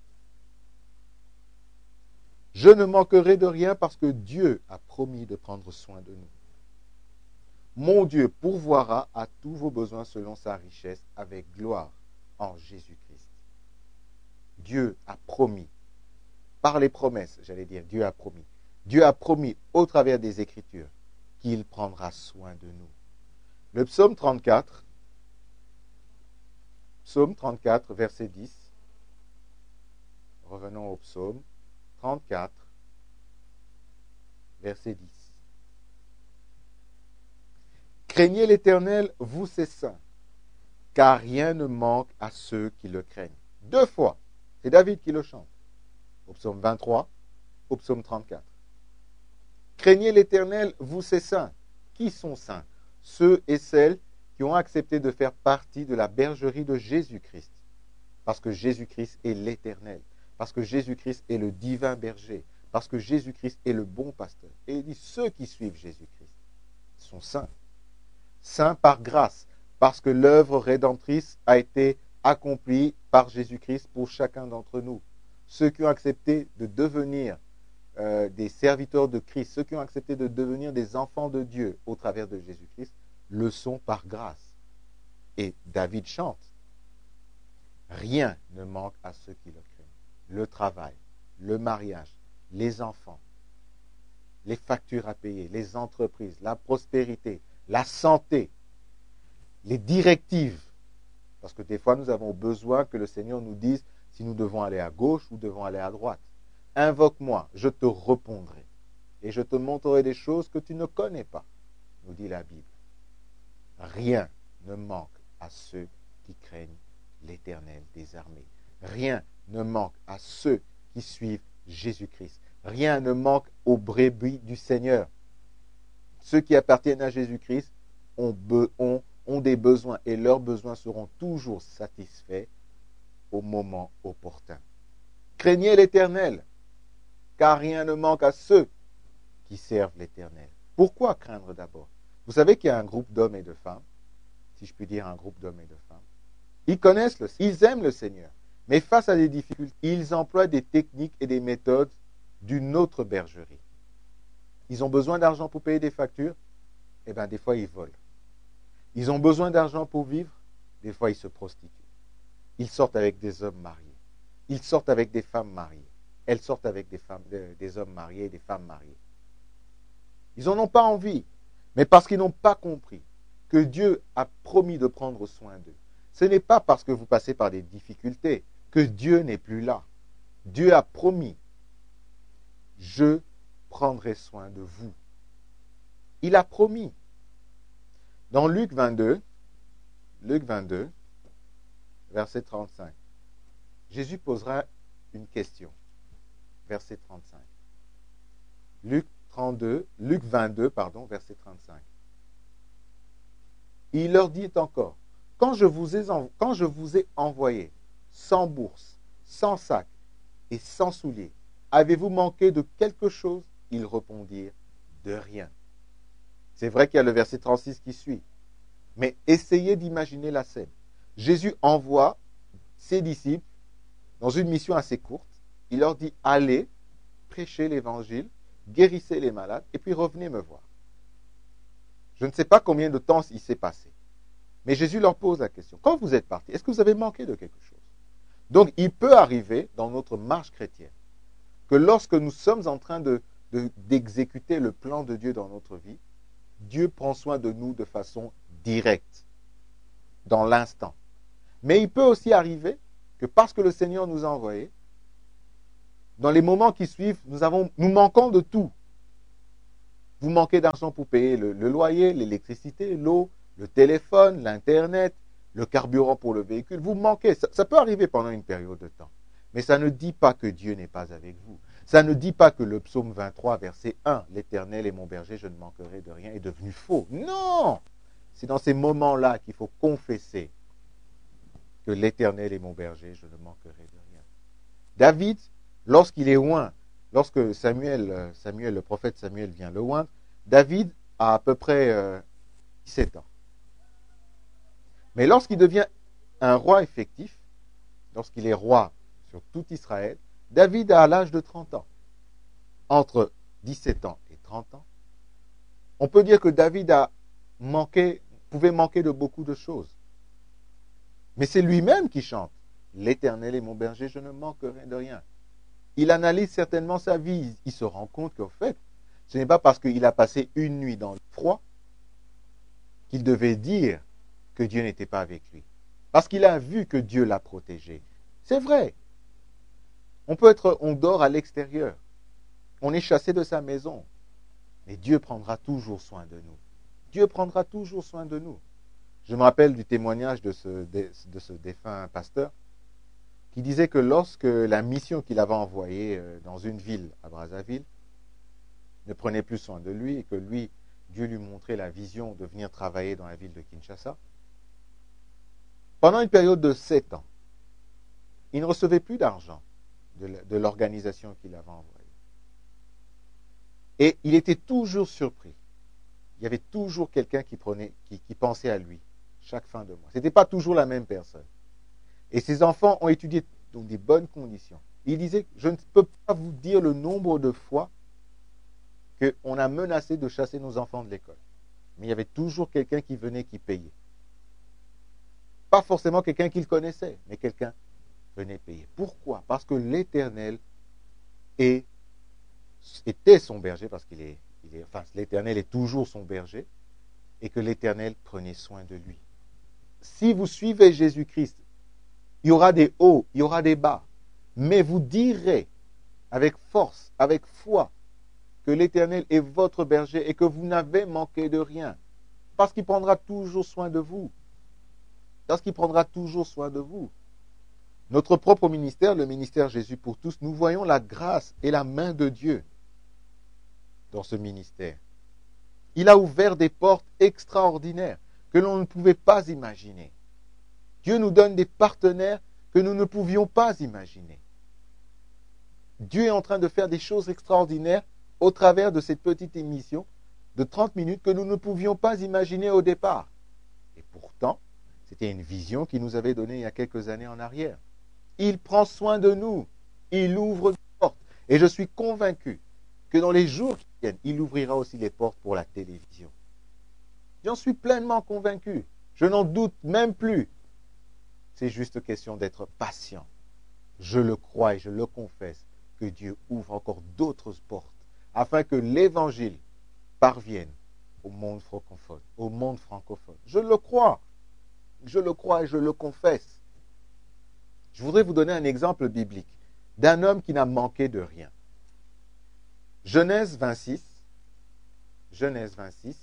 Je ne manquerai de rien parce que Dieu a promis de prendre soin de nous. Mon Dieu pourvoira à tous vos besoins selon sa richesse avec gloire en Jésus-Christ. Dieu a promis, par les promesses, j'allais dire, Dieu a promis. Dieu a promis au travers des Écritures qu'il prendra soin de nous. Le psaume trente-quatre, psaume trente-quatre, verset dix. Revenons au psaume trente-quatre, verset dix. Craignez l'Éternel, vous ses saints, car rien ne manque à ceux qui le craignent. Deux fois, c'est David qui le chante, au psaume vingt-trois, au psaume trente-quatre. Craignez l'Éternel, vous ses saints. Qui sont saints? Ceux et celles qui ont accepté de faire partie de la bergerie de Jésus-Christ. Parce que Jésus-Christ est l'Éternel. Parce que Jésus-Christ est le divin berger. Parce que Jésus-Christ est le bon pasteur. Et il dit, ceux qui suivent Jésus-Christ sont saints. Saints par grâce, parce que l'œuvre rédemptrice a été accomplie par Jésus-Christ pour chacun d'entre nous. Ceux qui ont accepté de devenir euh, des serviteurs de Christ, ceux qui ont accepté de devenir des enfants de Dieu au travers de Jésus-Christ, le sont par grâce. Et David chante, rien ne manque à ceux qui le craignent. Le travail, le mariage, les enfants, les factures à payer, les entreprises, la prospérité, la santé, les directives. Parce que des fois, nous avons besoin que le Seigneur nous dise si nous devons aller à gauche ou devons aller à droite. Invoque-moi, je te répondrai. Et je te montrerai des choses que tu ne connais pas, nous dit la Bible. Rien ne manque à ceux qui craignent l'Éternel des armées. Rien ne manque à ceux qui suivent Jésus-Christ. Rien ne manque aux brebis du Seigneur. Ceux qui appartiennent à Jésus-Christ ont, ont, ont des besoins et leurs besoins seront toujours satisfaits au moment opportun. Craignez l'Éternel, car rien ne manque à ceux qui servent l'Éternel. Pourquoi craindre d'abord? Vous savez qu'il y a un groupe d'hommes et de femmes, si je puis dire un groupe d'hommes et de femmes. Ils connaissent, le, ils aiment le Seigneur, mais face à des difficultés, ils emploient des techniques et des méthodes d'une autre bergerie. Ils ont besoin d'argent pour payer des factures, eh bien des fois ils volent. Ils ont besoin d'argent pour vivre, des fois ils se prostituent. Ils sortent avec des hommes mariés. Ils sortent avec des femmes mariées. Elles sortent avec des, femmes, des hommes mariés et des femmes mariées. Ils n'en ont pas envie, mais parce qu'ils n'ont pas compris que Dieu a promis de prendre soin d'eux. Ce n'est pas parce que vous passez par des difficultés que Dieu n'est plus là. Dieu a promis, je prendrai soin de vous. Il a promis. Dans Luc vingt-deux, Luc vingt-deux, verset trente-cinq, Jésus posera une question. Verset trente-cinq. Luc trente-deux, Luc vingt-deux, pardon, verset trente-cinq. Il leur dit encore, quand je vous ai, env- quand je vous ai envoyé sans bourse, sans sac et sans souliers, avez-vous manqué de quelque chose? Ils répondirent, de rien. C'est vrai qu'il y a le verset trente-six qui suit. Mais essayez d'imaginer la scène. Jésus envoie ses disciples dans une mission assez courte. Il leur dit, allez, prêchez l'évangile, guérissez les malades, et puis revenez me voir. Je ne sais pas combien de temps il s'est passé. Mais Jésus leur pose la question. Quand vous êtes partis, est-ce que vous avez manqué de quelque chose? Donc, il peut arriver dans notre marche chrétienne que lorsque nous sommes en train de, de, d'exécuter le plan de Dieu dans notre vie, Dieu prend soin de nous de façon directe, dans l'instant. Mais il peut aussi arriver que parce que le Seigneur nous a envoyés, Dans les moments qui suivent, nous, avons, nous manquons de tout. Vous manquez d'argent pour payer le, le loyer, l'électricité, l'eau, le téléphone, l'Internet, le carburant pour le véhicule. Vous manquez. Ça, ça peut arriver pendant une période de temps. Mais ça ne dit pas que Dieu n'est pas avec vous. Ça ne dit pas que le psaume vingt-trois, verset un, « L'Éternel est mon berger, je ne manquerai de rien » est devenu faux. Non! C'est dans ces moments-là qu'il faut confesser que l'Éternel est mon berger, je ne manquerai de rien. David, lorsqu'il est oint, lorsque Samuel, Samuel, le prophète Samuel vient le oindre, David a à peu près euh, dix-sept ans. Mais lorsqu'il devient un roi effectif, lorsqu'il est roi sur tout Israël, David a à l'âge de trente ans. Entre dix-sept ans et trente ans, on peut dire que David a manqué, pouvait manquer de beaucoup de choses. Mais c'est lui-même qui chante. « L'Éternel est mon berger, je ne manquerai de rien ». Il analyse certainement sa vie. Il se rend compte qu'en fait, ce n'est pas parce qu'il a passé une nuit dans le froid qu'il devait dire que Dieu n'était pas avec lui. Parce qu'il a vu que Dieu l'a protégé. C'est vrai. On peut être, on dort à l'extérieur. On est chassé de sa maison. Mais Dieu prendra toujours soin de nous. Dieu prendra toujours soin de nous. Je me rappelle du témoignage de ce, de, de ce défunt pasteur qui disait que lorsque la mission qu'il avait envoyée dans une ville à Brazzaville ne prenait plus soin de lui et que lui, Dieu lui montrait la vision de venir travailler dans la ville de Kinshasa, pendant une période de sept ans, il ne recevait plus d'argent de l'organisation qu'il avait envoyée. Et il était toujours surpris. Il y avait toujours quelqu'un qui, prenait, qui, qui pensait à lui chaque fin de mois. Ce n'était pas toujours la même personne. Et ses enfants ont étudié dans des bonnes conditions. Il disait, je ne peux pas vous dire le nombre de fois qu'on a menacé de chasser nos enfants de l'école. Mais il y avait toujours quelqu'un qui venait, qui payait. Pas forcément quelqu'un qu'il connaissait, mais quelqu'un venait payer. Pourquoi? Parce que l'Éternel est, était son berger, parce qu'il est, il est, enfin, l'Éternel est toujours son berger, et que l'Éternel prenait soin de lui. Si vous suivez Jésus-Christ, il y aura des hauts, il y aura des bas, mais vous direz avec force, avec foi, que l'Éternel est votre berger et que vous n'avez manqué de rien, parce qu'il prendra toujours soin de vous. Parce qu'il prendra toujours soin de vous. Notre propre ministère, le ministère Jésus pour tous, nous voyons la grâce et la main de Dieu dans ce ministère. Il a ouvert des portes extraordinaires que l'on ne pouvait pas imaginer. Dieu nous donne des partenaires que nous ne pouvions pas imaginer. Dieu est en train de faire des choses extraordinaires au travers de cette petite émission de trente minutes que nous ne pouvions pas imaginer au départ. Et pourtant, c'était une vision qu'il nous avait donnée il y a quelques années en arrière. Il prend soin de nous. Il ouvre des portes. Et je suis convaincu que dans les jours qui viennent, il ouvrira aussi les portes pour la télévision. J'en suis pleinement convaincu. Je n'en doute même plus. C'est juste question d'être patient. Je le crois et je le confesse que Dieu ouvre encore d'autres portes afin que l'évangile parvienne au monde francophone, au monde francophone. Je le crois. Je le crois et je le confesse. Je voudrais vous donner un exemple biblique d'un homme qui n'a manqué de rien. Genèse vingt-six, Genèse vingt-six,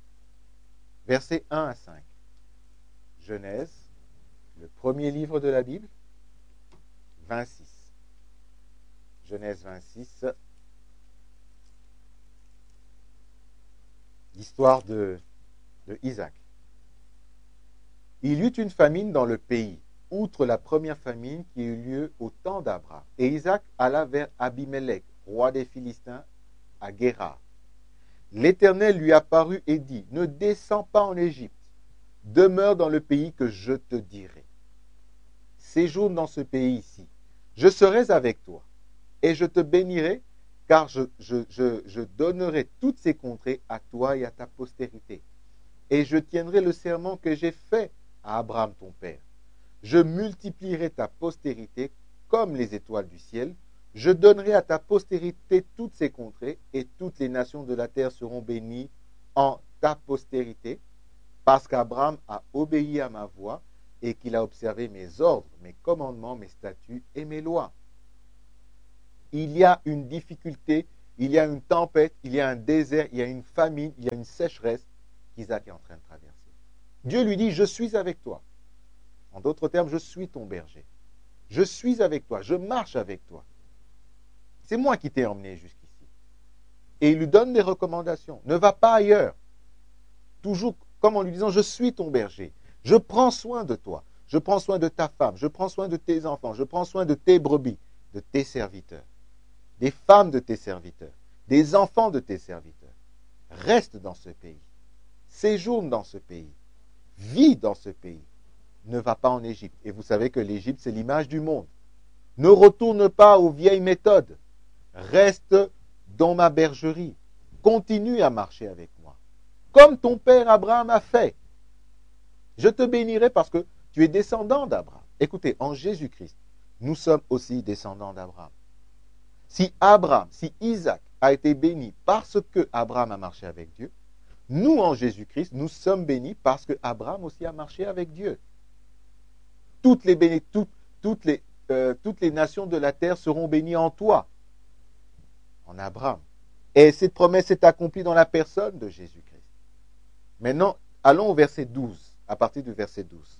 versets un à cinq. Genèse, le premier livre de la Bible, vingt-six. Genèse vingt-six, l'histoire de, de Isaac. Il y eut une famine dans le pays, outre la première famine qui eut lieu au temps d'Abraham. Et Isaac alla vers Abimelech, roi des Philistins, à Guérar. L'Éternel lui apparut et dit, ne descends pas en Égypte, demeure dans le pays que je te dirai. Séjourne dans ce pays-ci, je serai avec toi, et je te bénirai, car je, je, je, je donnerai toutes ces contrées à toi et à ta postérité. Et je tiendrai le serment que j'ai fait à Abraham ton père. Je multiplierai ta postérité comme les étoiles du ciel. Je donnerai à ta postérité toutes ces contrées, et toutes les nations de la terre seront bénies en ta postérité, parce qu'Abraham a obéi à ma voix et qu'il a observé mes ordres, mes commandements, mes statuts et mes lois. il y a une difficulté, il y a une tempête, il y a un désert, il y a une famine, il y a une sécheresse qu'Isaac est en train de traverser. Dieu lui dit, je suis avec toi. En d'autres termes, je suis ton berger. Je suis avec toi, je marche avec toi. C'est moi qui t'ai emmené jusqu'ici. Et il lui donne des recommandations. Ne va pas ailleurs. Toujours comme en lui disant, je suis ton berger. Je prends soin de toi. Je prends soin de ta femme. Je prends soin de tes enfants. Je prends soin de tes brebis, de tes serviteurs, des femmes de tes serviteurs, des enfants de tes serviteurs. Reste dans ce pays. Séjourne dans ce pays. Vis dans ce pays. Ne va pas en Égypte. Et vous savez que l'Égypte, c'est l'image du monde. Ne retourne pas aux vieilles méthodes. Reste dans ma bergerie. Continue à marcher avec moi. Comme ton père Abraham a fait. Je te bénirai parce que tu es descendant d'Abraham. Écoutez, en Jésus-Christ, nous sommes aussi descendants d'Abraham. Si Abraham, si Isaac a été béni parce que Abraham a marché avec Dieu, nous, en Jésus-Christ, nous sommes bénis parce que Abraham aussi a marché avec Dieu. Toutes les, béné, toutes, toutes, les, euh, toutes les nations de la terre seront bénies en toi, en Abraham. Et cette promesse est accomplie dans la personne de Jésus-Christ. Maintenant, allons au verset douze, à partir du verset douze.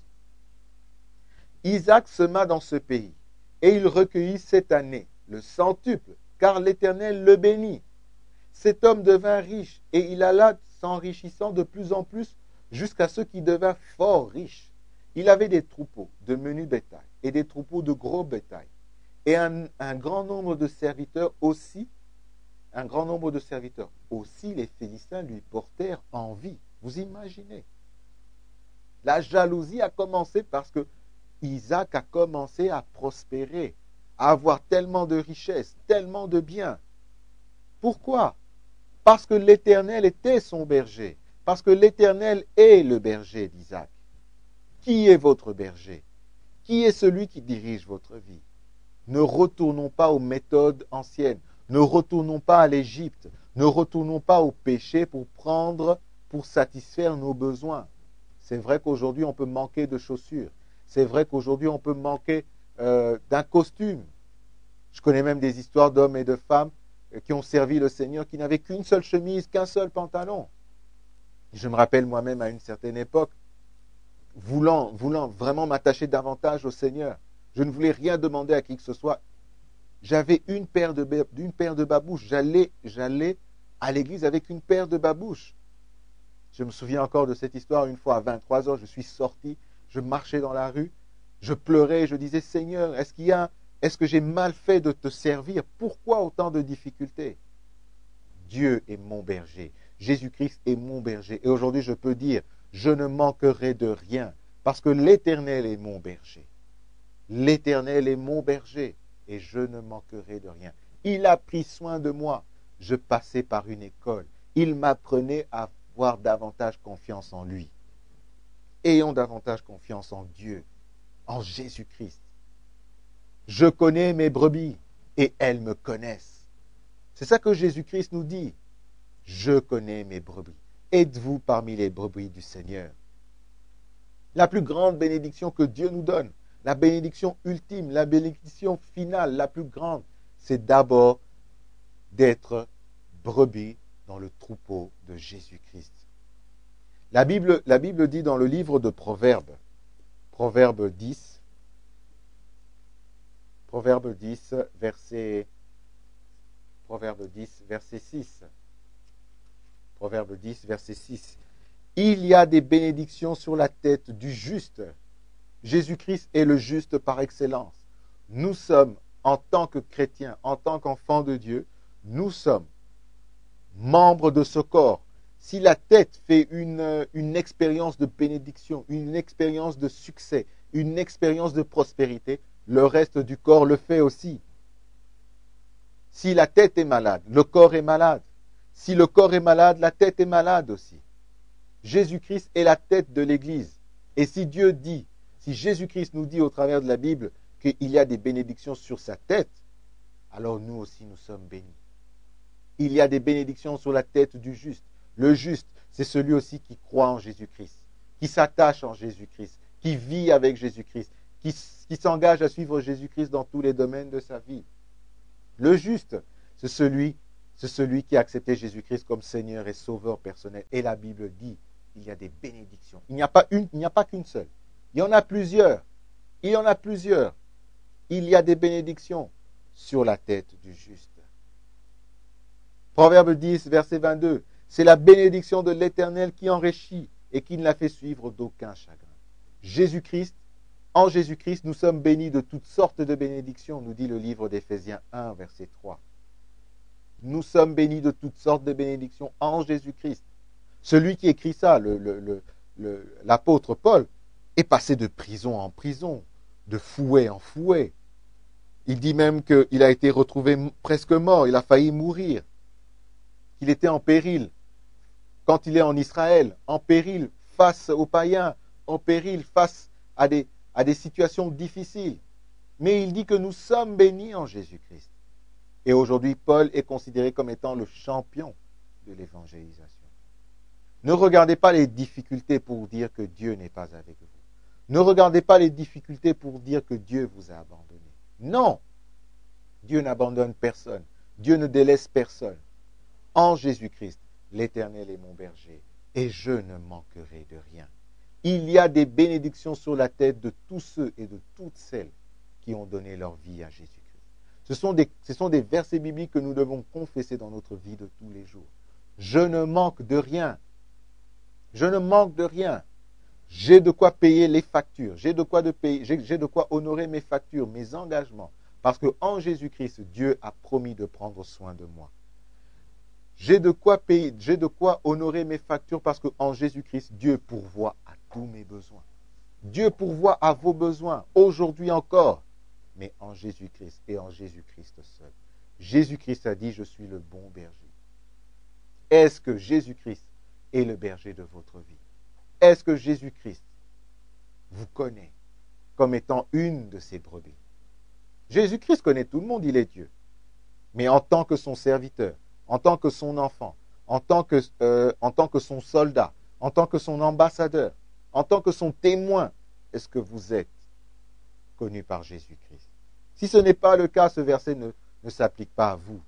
Isaac sema dans ce pays, et il recueillit cette année le centuple, car l'Éternel le bénit. Cet homme devint riche, et il alla s'enrichissant de plus en plus jusqu'à ce qu'il devint fort riche. Il avait des troupeaux de menu bétail et des troupeaux de gros bétail, et un, un grand nombre de serviteurs aussi, un grand nombre de serviteurs. Aussi les Philistins lui portèrent envie. Vous imaginez? La jalousie a commencé parce que Isaac a commencé à prospérer, à avoir tellement de richesses, tellement de biens. Pourquoi? Parce que l'Éternel était son berger, parce que l'Éternel est le berger d'Isaac. Qui est votre berger? Qui est celui qui dirige votre vie? Ne retournons pas aux méthodes anciennes, ne retournons pas à l'Égypte, ne retournons pas au péché pour prendre, pour satisfaire nos besoins. C'est vrai qu'aujourd'hui on peut manquer de chaussures, c'est vrai qu'aujourd'hui on peut manquer euh, d'un costume. Je connais même des histoires d'hommes et de femmes qui ont servi le Seigneur, qui n'avaient qu'une seule chemise, qu'un seul pantalon. Je me rappelle moi-même à une certaine époque, voulant, voulant vraiment m'attacher davantage au Seigneur, je ne voulais rien demander à qui que ce soit. J'avais une paire de, une paire de babouches. J'allais, j'allais à l'église avec une paire de babouches. Je me souviens encore de cette histoire. Une fois à vingt-trois ans, je suis sorti, je marchais dans la rue, je pleurais, je disais, Seigneur, est-ce qu'il y a, est-ce que j'ai mal fait de te servir? Pourquoi autant de difficultés? Dieu est mon berger. Jésus-Christ est mon berger. Et aujourd'hui, je peux dire, je ne manquerai de rien, parce que l'Éternel est mon berger. L'Éternel est mon berger, et je ne manquerai de rien. Il a pris soin de moi. Je passais par une école. Il m'apprenait à avoir davantage confiance en lui. Ayons davantage confiance en Dieu, en Jésus-Christ. Je connais mes brebis, et elles me connaissent. C'est ça que Jésus-Christ nous dit. Je connais mes brebis. Êtes-vous parmi les brebis du Seigneur? La plus grande bénédiction que Dieu nous donne, la bénédiction ultime, la bénédiction finale, la plus grande, c'est d'abord d'être brebis dans le troupeau de Jésus-Christ. La Bible, la Bible dit dans le livre de Proverbes, Proverbe dix, Proverbe dix, verset, Proverbe dix, verset six. Proverbe dix, verset six. Il y a des bénédictions sur la tête du juste. Jésus-Christ est le juste par excellence. Nous sommes, en tant que chrétiens, en tant qu'enfants de Dieu, nous sommes membres de ce corps. Si la tête fait une, une expérience de bénédiction, une expérience de succès, une expérience de prospérité, le reste du corps le fait aussi. Si la tête est malade, le corps est malade. Si le corps est malade, la tête est malade aussi. Jésus-Christ est la tête de l'Église. Et si Dieu dit, si Jésus-Christ nous dit au travers de la Bible qu'il y a des bénédictions sur sa tête, alors nous aussi nous sommes bénis. Il y a des bénédictions sur la tête du juste. Le juste, c'est celui aussi qui croit en Jésus-Christ, qui s'attache en Jésus-Christ, qui vit avec Jésus-Christ, qui, qui s'engage à suivre Jésus-Christ dans tous les domaines de sa vie. Le juste, c'est celui, c'est celui qui a accepté Jésus-Christ comme Seigneur et Sauveur personnel. Et la Bible dit qu'il y a des bénédictions. Il n'y a pas une, il n'y a pas qu'une seule. Il y en a plusieurs. Il y en a plusieurs. Il y a des bénédictions sur la tête du juste. Proverbe dix, verset vingt-deux. C'est la bénédiction de l'Éternel qui enrichit et qui ne la fait suivre d'aucun chagrin. Jésus-Christ, en Jésus-Christ, nous sommes bénis de toutes sortes de bénédictions, nous dit le livre d'Éphésiens un, verset trois. Nous sommes bénis de toutes sortes de bénédictions en Jésus-Christ. Celui qui écrit ça, le, le, le, le, l'apôtre Paul, est passé de prison en prison, de fouet en fouet. Il dit même qu'il a été retrouvé presque mort, il a failli mourir, qu'il était en péril. Quand il est en Israël, en péril face aux païens, en péril face à des, à des situations difficiles. Mais il dit que nous sommes bénis en Jésus-Christ. Et aujourd'hui, Paul est considéré comme étant le champion de l'évangélisation. Ne regardez pas les difficultés pour dire que Dieu n'est pas avec vous. Ne regardez pas les difficultés pour dire que Dieu vous a abandonné. Non, Dieu n'abandonne personne. Dieu ne délaisse personne. En Jésus-Christ, l'Éternel est mon berger et je ne manquerai de rien. Il y a des bénédictions sur la tête de tous ceux et de toutes celles qui ont donné leur vie à Jésus-Christ. Ce sont des, ce sont des versets bibliques que nous devons confesser dans notre vie de tous les jours. Je ne manque de rien. Je ne manque de rien. J'ai de quoi payer les factures. J'ai de quoi, de payer, j'ai, j'ai de quoi honorer mes factures, mes engagements. Parce qu'en Jésus-Christ, Dieu a promis de prendre soin de moi. J'ai de quoi payer, j'ai de quoi honorer mes factures parce qu'en Jésus-Christ, Dieu pourvoit à tous mes besoins. Dieu pourvoit à vos besoins, aujourd'hui encore, mais en Jésus-Christ et en Jésus-Christ seul. Jésus-Christ a dit, je suis le bon berger. Est-ce que Jésus-Christ est le berger de votre vie? Est-ce que Jésus-Christ vous connaît comme étant une de ses brebis? Jésus-Christ connaît tout le monde, il est Dieu. Mais en tant que son serviteur, en tant que son enfant, en tant que, euh, en tant que son soldat, en tant que son ambassadeur, en tant que son témoin, est-ce que vous êtes connu par Jésus-Christ? Si ce n'est pas le cas, ce verset ne, ne s'applique pas à vous.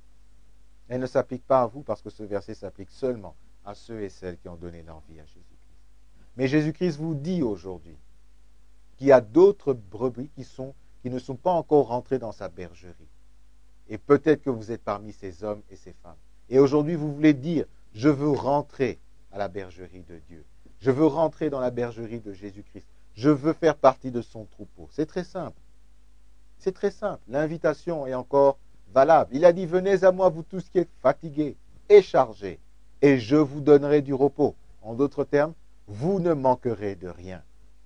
Elle ne s'applique pas à vous parce que ce verset s'applique seulement à ceux et celles qui ont donné leur vie à Jésus-Christ. Mais Jésus-Christ vous dit aujourd'hui qu'il y a d'autres brebis qui, sont, qui ne sont pas encore rentrées dans sa bergerie. Et peut-être que vous êtes parmi ces hommes et ces femmes. Et aujourd'hui, vous voulez dire, je veux rentrer à la bergerie de Dieu. Je veux rentrer dans la bergerie de Jésus-Christ. Je veux faire partie de son troupeau. C'est très simple. C'est très simple. L'invitation est encore valable. Il a dit, venez à moi, vous tous qui êtes fatigués et chargés, et je vous donnerai du repos. En d'autres termes, vous ne manquerez de rien.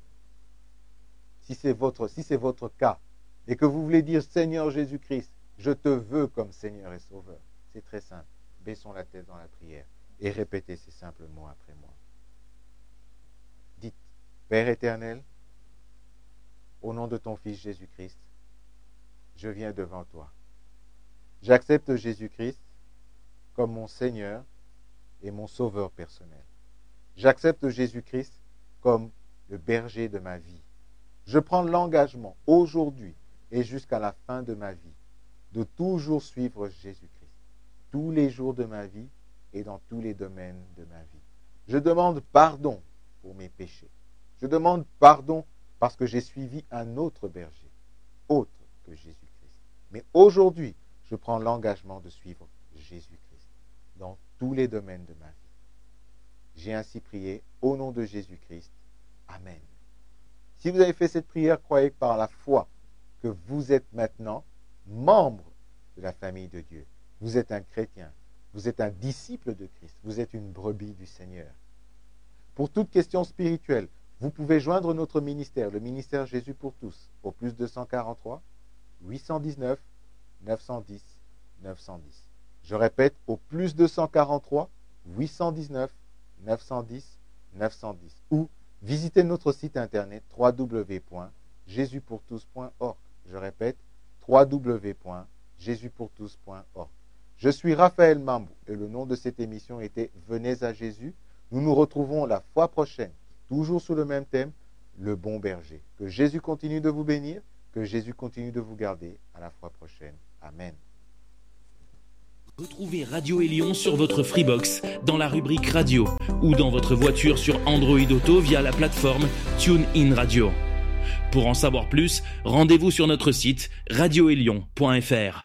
Si c'est votre, si c'est votre cas, et que vous voulez dire, Seigneur Jésus-Christ, je te veux comme Seigneur et Sauveur. C'est très simple. Baissons la tête dans la prière et répétez ces simples mots après moi. Dites, Père éternel, au nom de ton Fils Jésus-Christ, je viens devant toi. J'accepte Jésus-Christ comme mon Seigneur et mon Sauveur personnel. J'accepte Jésus-Christ comme le berger de ma vie. Je prends l'engagement aujourd'hui et jusqu'à la fin de ma vie de toujours suivre Jésus-Christ, tous les jours de ma vie et dans tous les domaines de ma vie. Je demande pardon pour mes péchés. Je demande pardon parce que j'ai suivi un autre berger, autre que Jésus-Christ. Mais aujourd'hui, je prends l'engagement de suivre Jésus-Christ dans tous les domaines de ma vie. J'ai ainsi prié au nom de Jésus-Christ. Amen. Si vous avez fait cette prière, croyez par la foi que vous êtes maintenant membre de la famille de Dieu. Vous êtes un chrétien. Vous êtes un disciple de Christ. Vous êtes une brebis du Seigneur. Pour toute question spirituelle, vous pouvez joindre notre ministère, le ministère Jésus pour tous, au plus deux cent quarante-trois, huit cent dix-neuf, neuf cent dix, neuf cent dix. Je répète, au plus deux cent quarante-trois, huit cent dix-neuf, neuf cent dix, neuf cent dix. Ou visitez notre site internet w w w point jésus pour tous point org. Je répète, w w w point jésus pour tous point org. Je suis Raphaël Mambou et le nom de cette émission était Venez à Jésus. Nous nous retrouvons la fois prochaine, toujours sous le même thème, le bon berger. Que Jésus continue de vous bénir, que Jésus continue de vous garder. À la fois prochaine. Amen. Retrouvez Radio Élion sur votre Freebox, dans la rubrique Radio, ou dans votre voiture sur Android Auto via la plateforme TuneIn Radio. Pour en savoir plus, rendez-vous sur notre site radio élion point f r.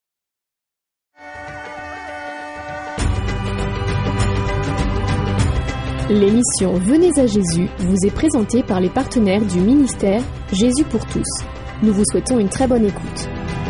L'émission Venez à Jésus vous est présentée par les partenaires du ministère Jésus pour tous. Nous vous souhaitons une très bonne écoute.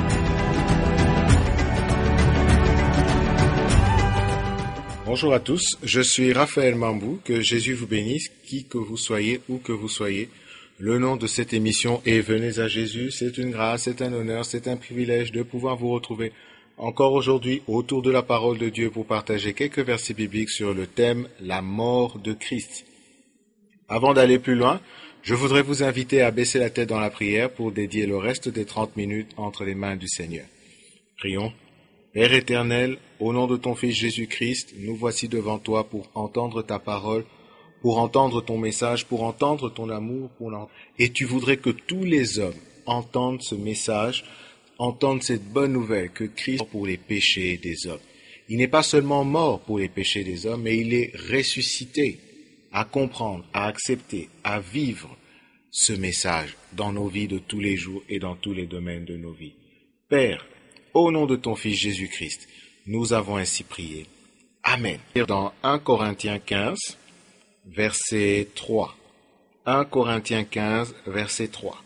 Bonjour à tous, je suis Raphaël Mambou, que Jésus vous bénisse, qui que vous soyez, où que vous soyez. Le nom de cette émission est Venez à Jésus, c'est une grâce, c'est un honneur, c'est un privilège de pouvoir vous retrouver encore aujourd'hui autour de la parole de Dieu pour partager quelques versets bibliques sur le thème « La mort de Christ ». Avant d'aller plus loin, je voudrais vous inviter à baisser la tête dans la prière pour dédier le reste des trente minutes entre les mains du Seigneur. Prions. Père éternel, au nom de ton Fils Jésus-Christ, nous voici devant toi pour entendre ta parole, pour entendre ton message, pour entendre ton amour, pour l'entendre. Et tu voudrais que tous les hommes entendent ce message, entendent cette bonne nouvelle que Christ est mort pour les péchés des hommes. Il n'est pas seulement mort pour les péchés des hommes, mais il est ressuscité à comprendre, à accepter, à vivre ce message dans nos vies de tous les jours et dans tous les domaines de nos vies. Père, au nom de ton Fils Jésus-Christ, nous avons ainsi prié. Amen. Dans un Corinthiens quinze, verset trois. un Corinthiens quinze, verset trois.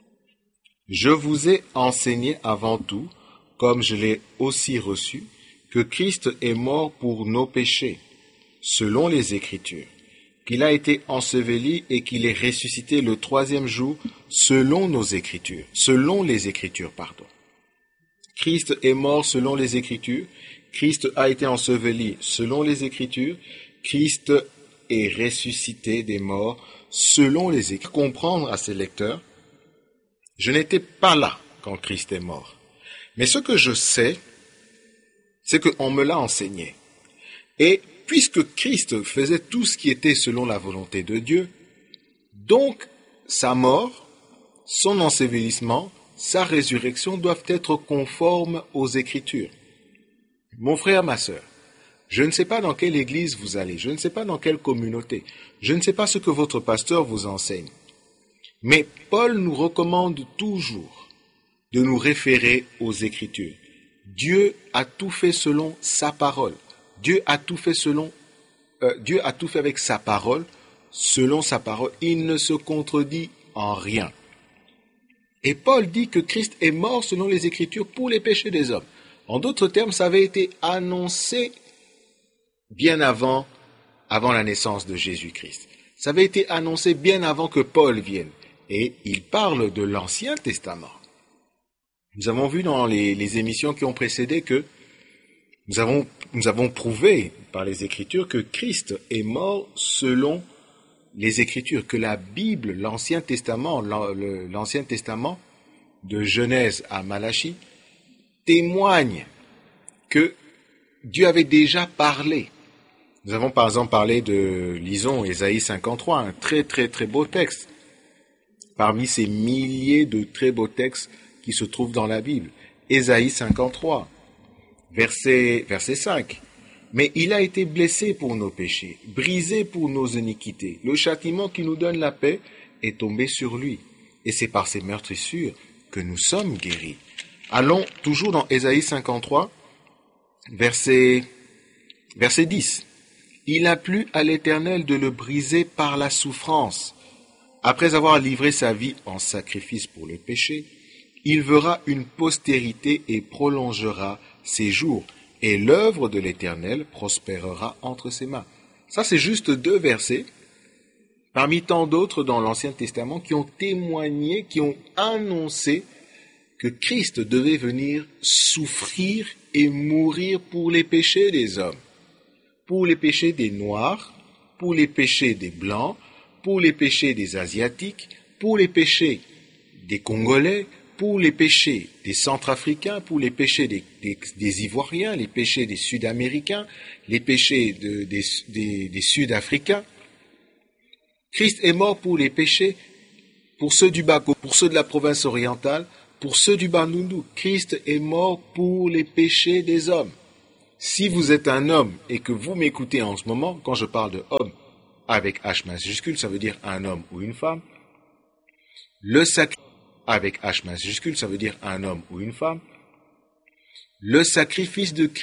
Je vous ai enseigné avant tout, comme je l'ai aussi reçu, que Christ est mort pour nos péchés, selon les Écritures, qu'il a été enseveli et qu'il est ressuscité le troisième jour, selon nos Écritures, selon les Écritures, pardon. Christ est mort selon les Écritures, Christ a été enseveli selon les Écritures, Christ est ressuscité des morts selon les Écritures. Comprendre à ces lecteurs, je n'étais pas là quand Christ est mort. Mais ce que je sais, c'est qu'on me l'a enseigné. Et puisque Christ faisait tout ce qui était selon la volonté de Dieu, donc sa mort, son ensevelissement, sa résurrection doivent être conformes aux Écritures. Mon frère, ma sœur, je ne sais pas dans quelle église vous allez, je ne sais pas dans quelle communauté, je ne sais pas ce que votre pasteur vous enseigne. Mais Paul nous recommande toujours de nous référer aux Écritures. Dieu a tout fait selon sa parole. Dieu a tout fait selon, euh, Dieu a tout fait avec sa parole, selon sa parole. Il ne se contredit en rien. Et Paul dit que Christ est mort selon les Écritures pour les péchés des hommes. En d'autres termes, ça avait été annoncé bien avant, avant la naissance de Jésus-Christ. Ça avait été annoncé bien avant que Paul vienne. Et il parle de l'Ancien Testament. Nous avons vu dans les, les émissions qui ont précédé que nous avons, nous avons prouvé par les Écritures que Christ est mort selon les Écritures, que la Bible, l'Ancien Testament, l'Ancien Testament, de Genèse à Malachie, témoigne que Dieu avait déjà parlé. Nous avons par exemple parlé de, lisons, Ésaïe cinquante-trois, un très très très beau texte, parmi ces milliers de très beaux textes qui se trouvent dans la Bible. Ésaïe cinquante-trois, verset, verset cinq. Mais il a été blessé pour nos péchés, brisé pour nos iniquités. Le châtiment qui nous donne la paix est tombé sur lui. Et c'est par ses meurtrissures que nous sommes guéris. Allons toujours dans Ésaïe cinquante-trois, verset, verset dix. Il a plu à l'Éternel de le briser par la souffrance. Après avoir livré sa vie en sacrifice pour le péché, il verra une postérité et prolongera ses jours. Et l'œuvre de l'Éternel prospérera entre ses mains. Ça, c'est juste deux versets, parmi tant d'autres dans l'Ancien Testament, qui ont témoigné, qui ont annoncé que Christ devait venir souffrir et mourir pour les péchés des hommes, pour les péchés des Noirs, pour les péchés des Blancs, pour les péchés des Asiatiques, pour les péchés des Congolais, pour les péchés des Centrafricains, pour les péchés des, des, des Ivoiriens, les péchés des Sud-Américains, les péchés de, des, des, des Sud-Africains. Christ est mort pour les péchés, pour ceux du Bago, pour ceux de la province orientale, pour ceux du Bandundu. Christ est mort pour les péchés des hommes. Si vous êtes un homme et que vous m'écoutez en ce moment, quand je parle de homme avec H majuscule, ça veut dire un homme ou une femme. Le sacrifice avec H majuscule, ça veut dire un homme ou une femme. Le sacrifice de Christ